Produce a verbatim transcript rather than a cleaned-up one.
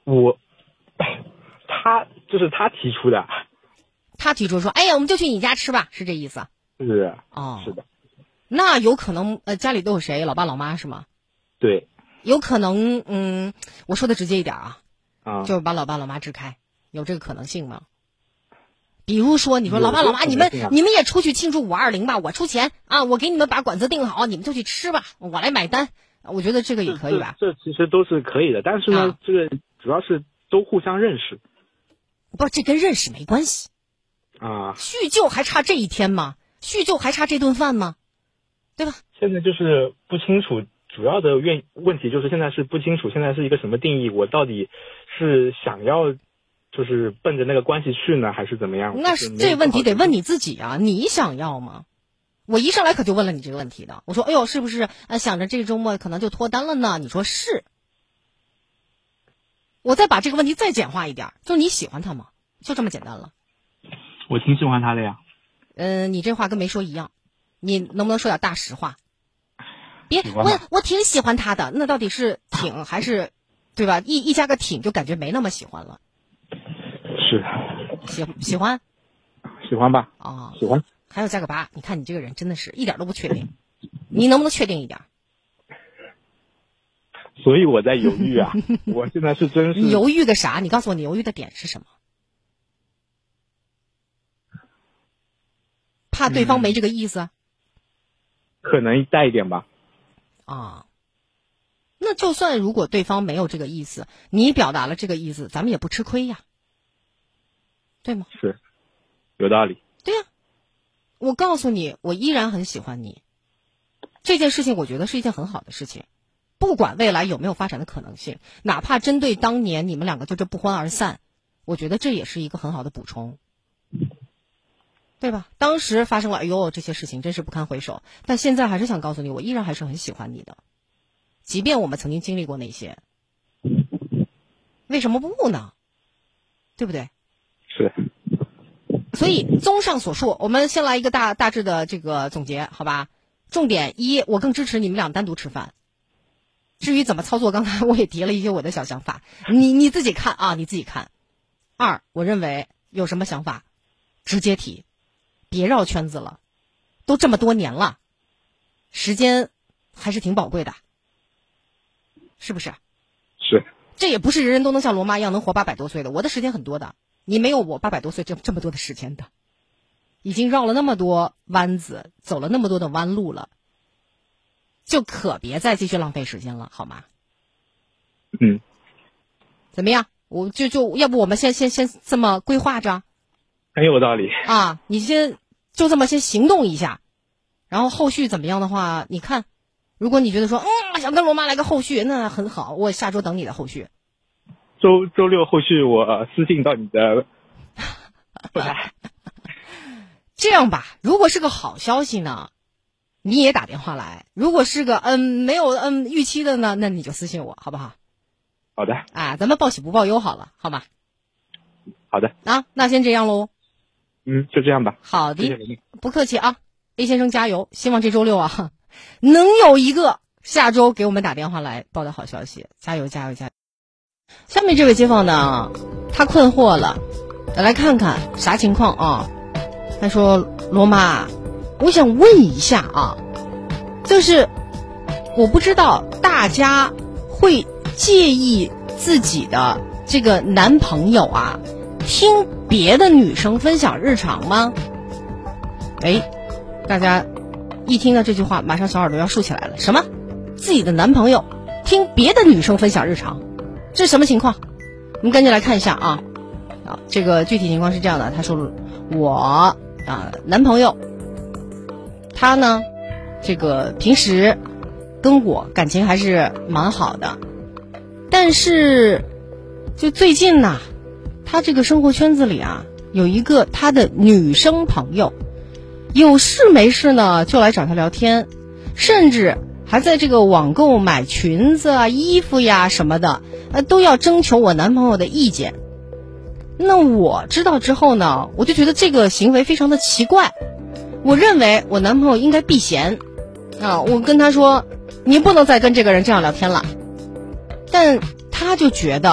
我他就是他提出的。 他提出说，哎呀，我们就去你家吃吧，是这意思？ 是。 哦， 是的。 那有可能呃家里都有谁？老爸老妈是吗？ 对。 有可能，嗯，我说的直接一点啊， 啊， 就是把老爸老妈支开，有这个可能性吗？比如说，你说老爸老妈，你们你们也出去庆祝五二零吧，我出钱啊，我给你们把馆子订好，你们就去吃吧，我来买单。我觉得这个也可以吧？ 这, 这, 这其实都是可以的，但是呢， 啊、 这个主要是都互相认识。 不，这跟认识没关系啊。 叙旧还差这一天吗？叙旧还差这顿饭吗？对吧？ 现在就是不清楚。主要的问问题就是现在是不清楚，现在是一个什么定义？我到底是想要就是奔着那个关系去呢，还是怎么样？ 那是这问题得问你自己啊，你想要吗？我一上来可就问了你这个问题的，我说，哎呦，是不是呃想着这个周末可能就脱单了呢？你说是。我再把这个问题再简化一点，就是你喜欢他吗？就这么简单了。 我挺喜欢他的呀。 嗯、呃，你这话跟没说一样，你能不能说点大实话？别，我我挺喜欢他的，那到底是挺还是，对吧？一一加个挺就感觉没那么喜欢了。 是。 喜喜欢？ 喜欢吧？ 啊、哦， 喜欢。 还有加个八，你看你这个人真的是一点都不确定，你能不能确定一点？ 所以我在犹豫啊，我现在是真是。 你犹豫个啥？你告诉我你犹豫的点是什么？怕对方没这个意思？嗯、 可能带一点吧。 啊，那就算如果对方没有这个意思，你表达了这个意思，咱们也不吃亏呀，对吗？ 是，有道理。 对呀、啊，我告诉你，我依然很喜欢你。这件事情我觉得是一件很好的事情，不管未来有没有发展的可能性，哪怕针对当年你们两个就这不欢而散，我觉得这也是一个很好的补充，对吧？当时发生了，哎呦，这些事情真是不堪回首，但现在还是想告诉你，我依然还是很喜欢你的，即便我们曾经经历过那些，为什么不呢？对不对？ 是。 所以综上所述，我们先来一个大大致的这个总结，好吧？重点一，我更支持你们俩单独吃饭。至于怎么操作，刚才我也提了一些我的小想法，你你自己看啊，你自己看。二，我认为有什么想法，直接提，别绕圈子了，都这么多年了，时间还是挺宝贵的，是不是？ 是。 这也不是人人都能像罗妈一样能活八百多岁的，我的时间很多的，你没有我八百多岁这这么多的时间的，已经绕了那么多弯子，走了那么多的弯路了，就可别再继续浪费时间了，好吗？ 嗯。 怎么样？我就就要不我们先先先这么规划着， 很有道理啊！你先就这么先行动一下，然后后续怎么样的话，你看，如果你觉得说，嗯，想跟罗妈来个后续，那很好，我下周等你的后续。 周周六后续我私信到你的后台。 这样吧，如果是个好消息呢，你也打电话来；如果是个嗯没有嗯预期的呢，那你就私信我，好不好？ 好的。 啊，咱们报喜不报忧好了，好吗？ 好的。 啊，那先这样喽。 嗯，就这样吧。 好的， 谢谢您， 不客气啊 ，A 先生加油！希望这周六啊，能有一个下周给我们打电话来报的好消息，加油加油加油！下面这位街坊呢，他困惑了，来看看啥情况啊？他说：“罗妈，我想问一下啊，就是我不知道大家会介意自己的这个男朋友啊，听别的女生分享日常吗？”哎，大家一听到这句话，马上小耳朵要竖起来了。什么？自己的男朋友听别的女生分享日常，这是什么情况？我们赶紧来看一下啊！啊，这个具体情况是这样的，他说我啊男朋友，他呢，这个平时跟我感情还是蛮好的，但是就最近呢，他这个生活圈子里啊，有一个他的女生朋友，有事没事呢就来找他聊天，甚至还在这个网购买裙子啊、衣服呀什么的，呃，都要征求我男朋友的意见。那我知道之后呢，我就觉得这个行为非常的奇怪。我认为我男朋友应该避嫌啊，我跟他说，你不能再跟这个人这样聊天了。但他就觉得